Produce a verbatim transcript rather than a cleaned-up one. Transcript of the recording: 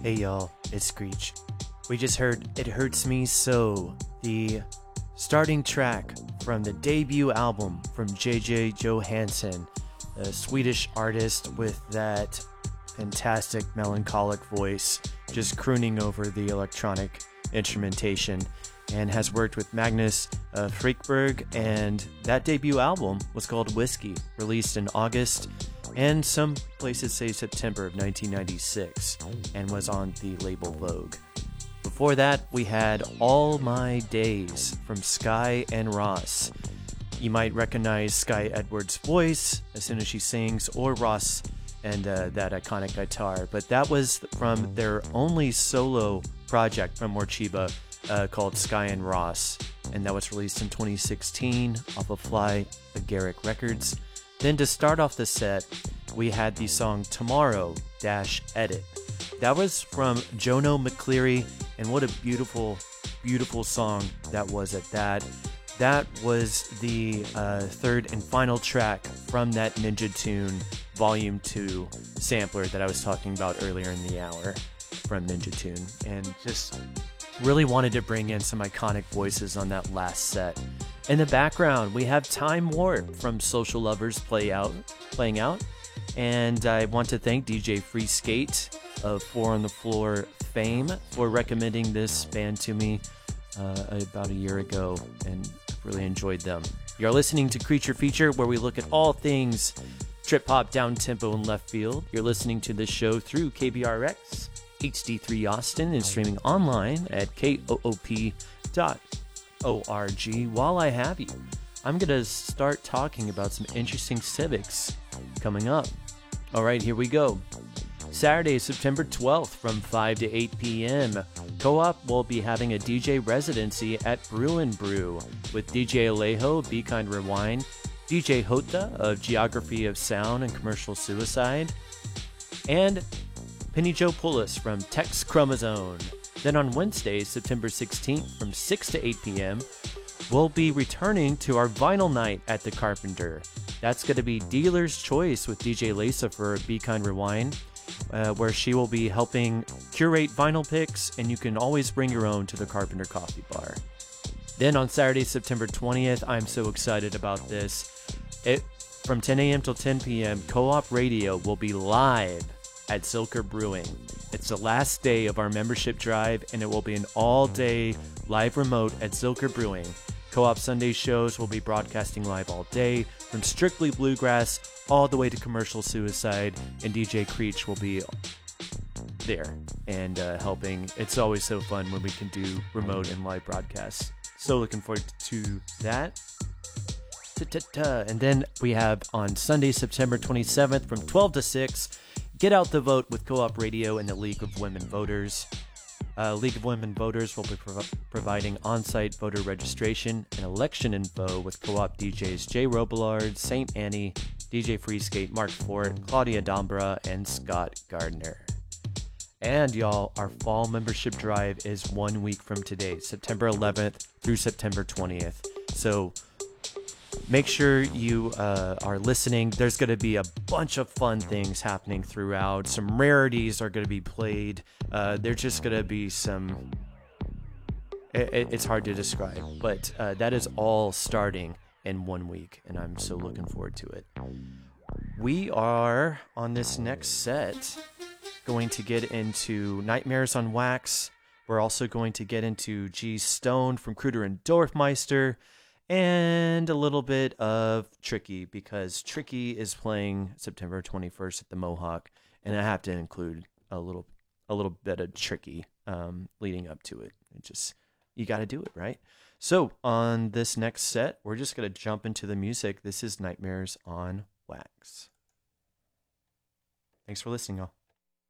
Hey y'all, it's Screech. We just heard It Hurts Me So, the starting track from the debut album from J J Johansson, a Swedish artist with that fantastic melancholic voice, just crooning over the electronic instrumentation, and has worked with Magnus uh, Frykberg, and that debut album was called Whiskey, released in August, and some places say September of nineteen ninety-six, and was on the label Vogue. Before that, we had All My Days from Sky and Ross. You might recognize Sky Edwards' voice as soon as she sings, or Ross and uh, that iconic guitar, but that was from their only solo project from Morcheeba uh, called Sky and Ross, and that was released in twenty sixteen off of Fly Agaric Records. Then to start off the set, we had the song Tomorrow Dash Edit. That was from Jono McCleary, and what a beautiful, beautiful song that was at that. That was the uh, third and final track from that Ninja Tune Volume two sampler that I was talking about earlier in the hour from Ninja Tune, and just really wanted to bring in some iconic voices on that last set. In the background, we have Time Warp from Social Lovers play out, playing out, and I want to thank D J Free Skate of Four on the Floor fame for recommending this band to me uh, about a year ago, and I've really enjoyed them. You're listening to Creature Feature, where we look at all things trip hop, down tempo, and left field. You're listening to this show through K B R X H D three Austin and streaming online at K O O P dot org. While I have you, I'm gonna start talking about some interesting civics coming up. All right, here we go. Saturday, September twelfth from five to eight p.m. Co-op will be having a D J residency at Brew and Brew with D J Alejo, Be Kind Rewind, D J Hota of Geography of Sound and Commercial Suicide, and Penny Joe Pullis from Tex Chromosome. Then on Wednesday, September sixteenth from six to eight p.m., we'll be returning to our vinyl night at the Carpenter. That's going to be Dealer's Choice with D J Lisa for Be Kind Rewind, uh, where she will be helping curate vinyl picks, and you can always bring your own to the Carpenter Coffee Bar. Then on Saturday, September twentieth, I'm so excited about this. It, from ten a.m. till ten p.m., Co-op Radio will be live at Zilker Brewing. It's the last day of our membership drive, and it will be an all-day live remote at Zilker Brewing. Co-op Sunday shows will be broadcasting live all day, from strictly bluegrass all the way to commercial suicide, and D J Creech will be there and uh, helping. It's always so fun when we can do remote and live broadcasts. So looking forward to that. Ta-ta-ta. And then we have on Sunday, September twenty-seventh from twelve to six, Get Out the Vote with Co-op Radio and the League of Women Voters. Uh, League of Women Voters will be prov- providing on-site voter registration and election info with Co-op D Js Jay Robillard, Saint Annie, D J Freeskate, Mark Fort, Claudia Dombra, and Scott Gardner. And y'all, our fall membership drive is one week from today, September eleventh through September twentieth. So make sure you uh, are listening. There's going to be a bunch of fun things happening throughout. Some rarities are going to be played. Uh, there's just going to be some... It, it's hard to describe, but uh, that is all starting in one week, and I'm so looking forward to it. We are, on this next set, going to get into Nightmares on Wax. We're also going to get into G Stone from Kruder and Dorfmeister, and a little bit of Tricky, because Tricky is playing September twenty-first at the Mohawk, and I have to include a little a little bit of Tricky um, leading up to it. It just, you got to do it, right? So on this next set, we're just going to jump into the music. This is Nightmares on Wax. Thanks for listening, y'all.